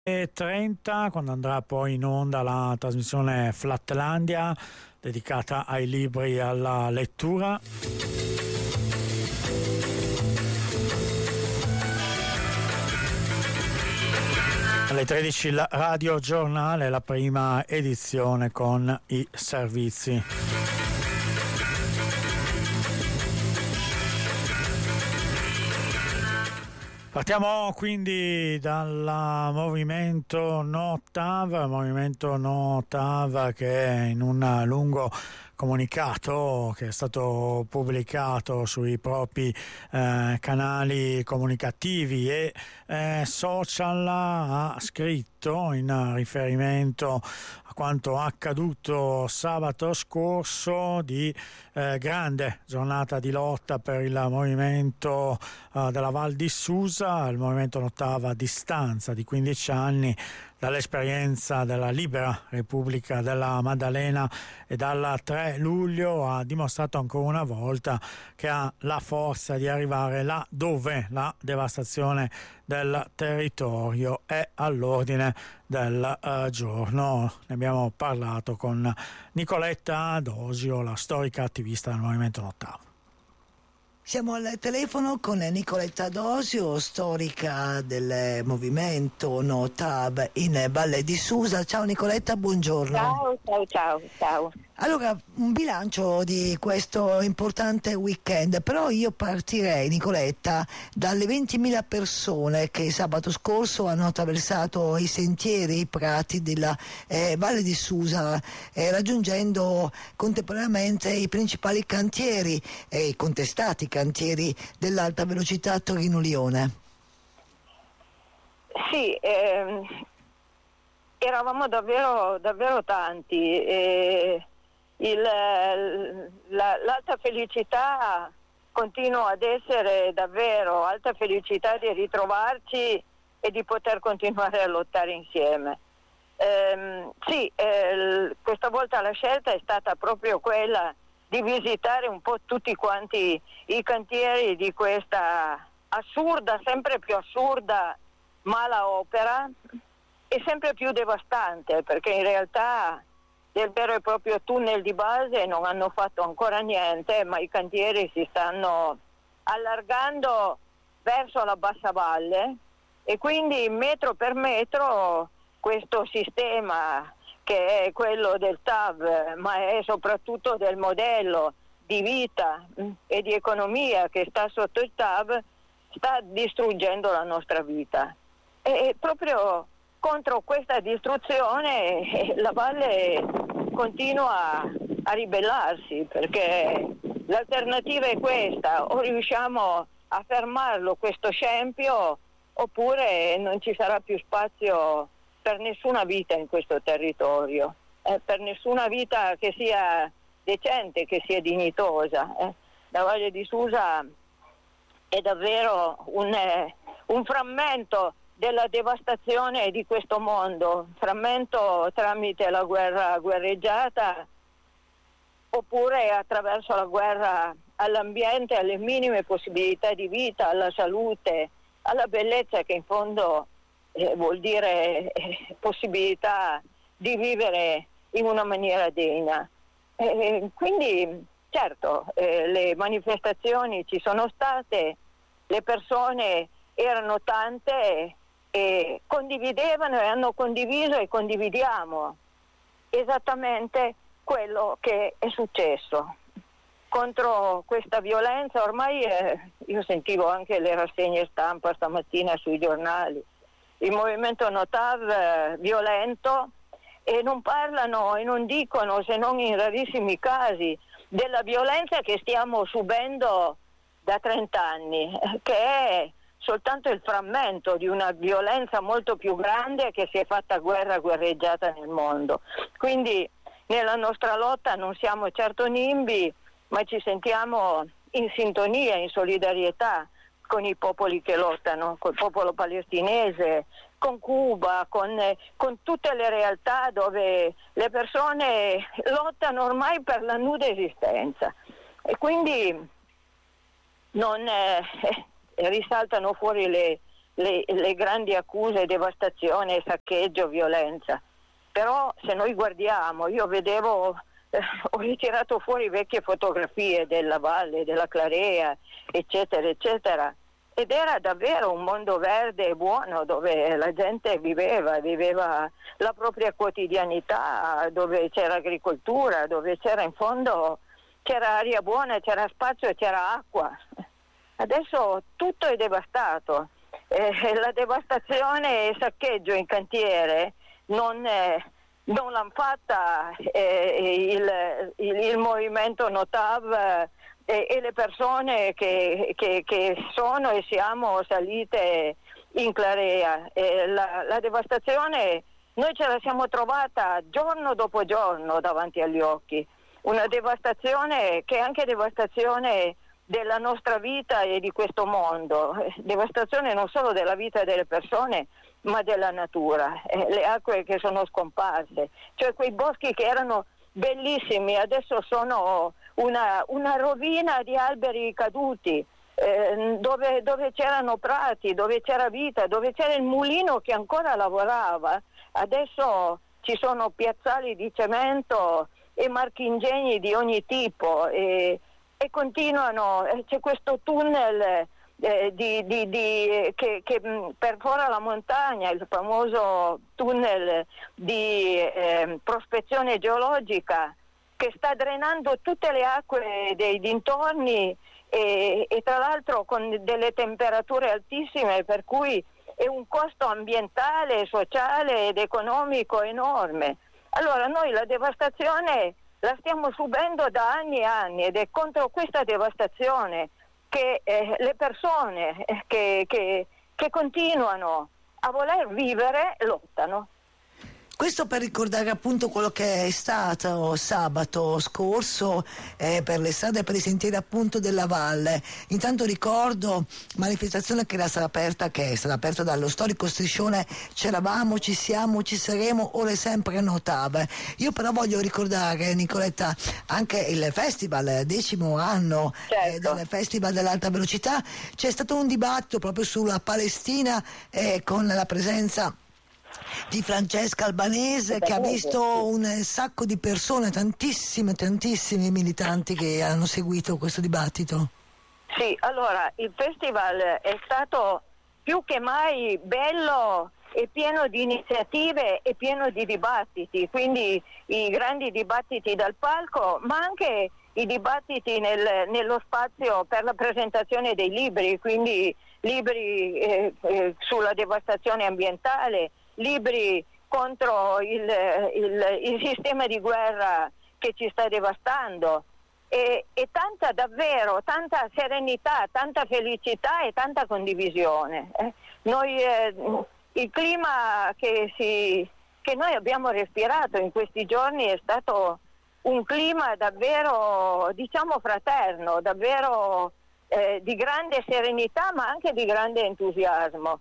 30, quando andrà poi in onda la trasmissione Flatlandia dedicata ai libri e alla lettura. Alle 13 il Radio Giornale, la prima edizione con i servizi. Partiamo quindi dal movimento No TAV che in un lungo comunicato che è stato pubblicato sui propri canali comunicativi e social ha scritto in riferimento a quanto accaduto sabato scorso di grande giornata di lotta per il movimento della Val di Susa, il movimento No TAV a distanza di 15 anni dall'esperienza della libera Repubblica della Maddalena e dal 3 luglio ha dimostrato ancora una volta che ha la forza di arrivare là dove la devastazione del territorio è all'ordine del giorno. Ne abbiamo parlato con Nicoletta Dosio, la storica attivista del movimento No TAV. Siamo al telefono con Nicoletta Dosio, storica del movimento No TAV in Valle di Susa. Ciao Nicoletta, buongiorno. Ciao. Allora, un bilancio di questo importante weekend, però io partirei, Nicoletta, dalle 20.000 persone che sabato scorso hanno attraversato i sentieri, i prati della Valle di Susa, raggiungendo contemporaneamente i principali cantieri, i contestati cantieri dell'alta velocità Torino-Lione. Sì, eravamo davvero tanti. L'alta felicità continua ad essere davvero alta felicità di ritrovarci e di poter continuare a lottare insieme. Questa volta la scelta è stata proprio quella di visitare un po' tutti quanti i cantieri di questa assurda, sempre più assurda mala opera e sempre più devastante, perché in realtà del vero e proprio tunnel di base non hanno fatto ancora niente, ma i cantieri si stanno allargando verso la bassa valle e quindi metro per metro questo sistema, che è quello del TAV, ma è soprattutto del modello di vita e di economia che sta sotto il TAV, sta distruggendo la nostra vita. E proprio contro questa distruzione la Valle continua a ribellarsi, perché l'alternativa è questa: o riusciamo a fermarlo questo scempio, oppure non ci sarà più spazio per nessuna vita in questo territorio, per nessuna vita che sia decente, che sia dignitosa. La Valle di Susa è davvero un frammento della devastazione di questo mondo, frammento tramite la guerra guerreggiata oppure attraverso la guerra all'ambiente, alle minime possibilità di vita, alla salute, alla bellezza, che in fondo vuol dire possibilità di vivere in una maniera degna. Quindi certo, le manifestazioni ci sono state, le persone erano tante e condividevano e hanno condiviso e condividiamo esattamente quello che è successo contro questa violenza. Ormai io sentivo anche le rassegne stampa stamattina sui giornali, il movimento No TAV violento, e non parlano e non dicono, se non in rarissimi casi, della violenza che stiamo subendo da 30 anni, che è soltanto il frammento di una violenza molto più grande che si è fatta guerreggiata nel mondo. Quindi nella nostra lotta non siamo certo nimbi, ma ci sentiamo in sintonia, in solidarietà con i popoli che lottano, col popolo palestinese, con Cuba, con tutte le realtà dove le persone lottano ormai per la nuda esistenza. E quindi non risaltano fuori le grandi accuse, devastazione, saccheggio, violenza. Però se noi guardiamo, io vedevo, ho ritirato fuori vecchie fotografie della valle, della Clarea, eccetera, eccetera, ed era davvero un mondo verde e buono, dove la gente viveva la propria quotidianità, dove c'era agricoltura, dove c'era in fondo, c'era aria buona, c'era spazio e c'era acqua. Adesso tutto è devastato, la devastazione e il saccheggio in cantiere non l'hanno fatta il movimento Notav e le persone che sono e siamo salite in Clarea. La devastazione noi ce la siamo trovata giorno dopo giorno davanti agli occhi, una devastazione che è anche devastazione della nostra vita e di questo mondo, devastazione non solo della vita delle persone ma della natura, le acque che sono scomparse, cioè quei boschi che erano bellissimi adesso sono una rovina di alberi caduti, dove c'erano prati, dove c'era vita, dove c'era il mulino che ancora lavorava, adesso ci sono piazzali di cemento e marchingegni di ogni tipo e continuano, c'è questo tunnel che perfora la montagna, il famoso tunnel di prospezione geologica che sta drenando tutte le acque dei dintorni e tra l'altro con delle temperature altissime, per cui è un costo ambientale, sociale ed economico enorme. Allora noi la devastazione la stiamo subendo da anni e anni ed è contro questa devastazione che le persone che continuano a voler vivere lottano. Questo per ricordare appunto quello che è stato sabato scorso per le strade e per i sentieri appunto della valle. Intanto ricordo manifestazione che è stata aperta dallo storico striscione C'eravamo, ci siamo, ci saremo, ora e sempre Notav. Io però voglio ricordare, Nicoletta, anche il festival, 10° anno del Festival dell'Alta Velocità. C'è stato un dibattito proprio sulla Palestina con la presenza di Francesca Albanese, che ha visto un sacco di persone, tantissimi militanti che hanno seguito questo dibattito. Sì, allora il festival è stato più che mai bello e pieno di iniziative e pieno di dibattiti, quindi i grandi dibattiti dal palco, ma anche i dibattiti nello spazio per la presentazione dei libri, quindi libri sulla devastazione ambientale, libri contro il sistema di guerra che ci sta devastando e tanta serenità, tanta felicità e tanta condivisione. Noi il clima che noi abbiamo respirato in questi giorni è stato un clima davvero, diciamo, fraterno, davvero di grande serenità ma anche di grande entusiasmo.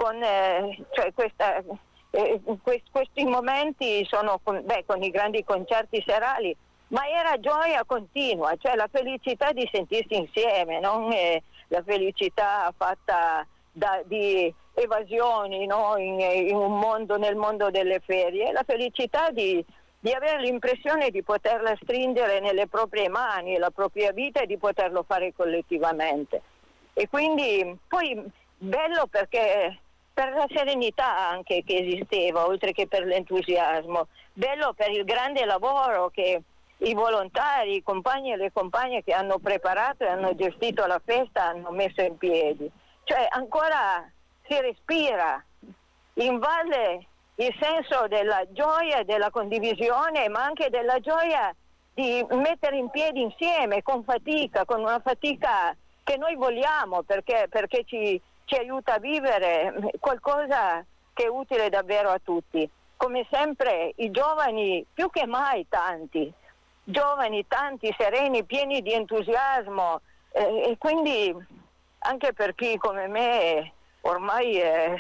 Questi momenti sono con i grandi concerti serali, ma era gioia continua, cioè la felicità di sentirsi insieme, non la felicità fatta di evasioni, no? Nel mondo delle ferie, la felicità di avere l'impressione di poterla stringere nelle proprie mani, la propria vita, e di poterlo fare collettivamente. E quindi poi bello perché per la serenità anche che esisteva, oltre che per l'entusiasmo, bello per il grande lavoro che i volontari, i compagni e le compagne che hanno preparato e hanno gestito la festa hanno messo in piedi. Cioè ancora si respira in valle il senso della gioia e della condivisione, ma anche della gioia di mettere in piedi insieme, con una fatica che noi vogliamo, perché ci aiuta a vivere qualcosa che è utile davvero a tutti. Come sempre i giovani, più che mai tanti, sereni, pieni di entusiasmo, e quindi anche per chi come me ormai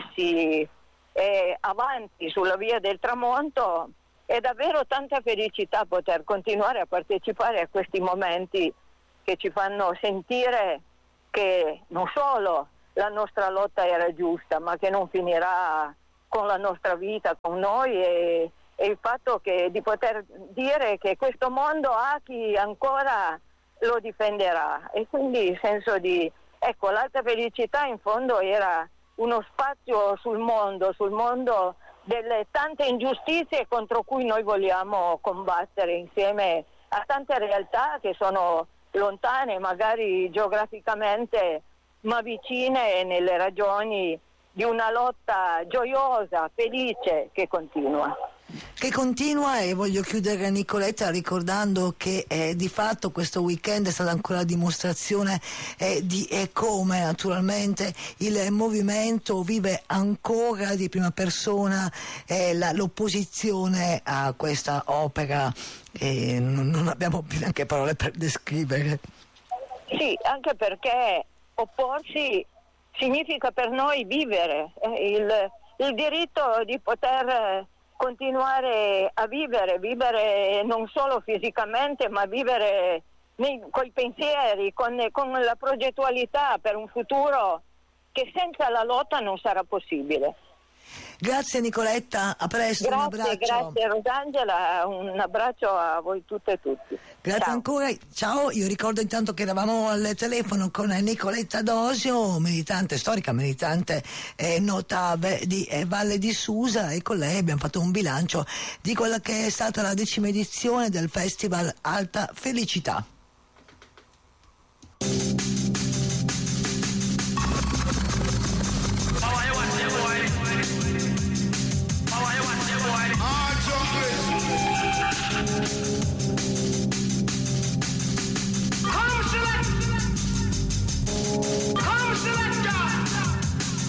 è avanti sulla via del tramonto, è davvero tanta felicità poter continuare a partecipare a questi momenti che ci fanno sentire che non solo la nostra lotta era giusta, ma che non finirà con la nostra vita, con noi, e il fatto di poter dire che questo mondo ha chi ancora lo difenderà, e quindi il senso di, ecco, l'alta felicità in fondo era uno spazio sul mondo delle tante ingiustizie contro cui noi vogliamo combattere insieme a tante realtà che sono lontane magari geograficamente, ma vicine nelle ragioni di una lotta gioiosa, felice, che continua. E voglio chiudere, Nicoletta, ricordando che di fatto questo weekend è stata ancora dimostrazione di come naturalmente il movimento vive ancora di prima persona l'opposizione a questa opera, e non abbiamo più neanche parole per descrivere. Sì, anche perché opporsi significa per noi vivere, il diritto di poter continuare a vivere non solo fisicamente, ma vivere coi pensieri, con la progettualità per un futuro che senza la lotta non sarà possibile. Grazie Nicoletta, a presto, un abbraccio. Grazie Rosangela, un abbraccio a voi tutte e tutti. Grazie. Ciao. Ancora, ciao. Io ricordo intanto che eravamo al telefono con Nicoletta Dosio, storica militante nota di Valle di Susa, e con lei abbiamo fatto un bilancio di quella che è stata la 10ª edizione del Festival Alta Felicità.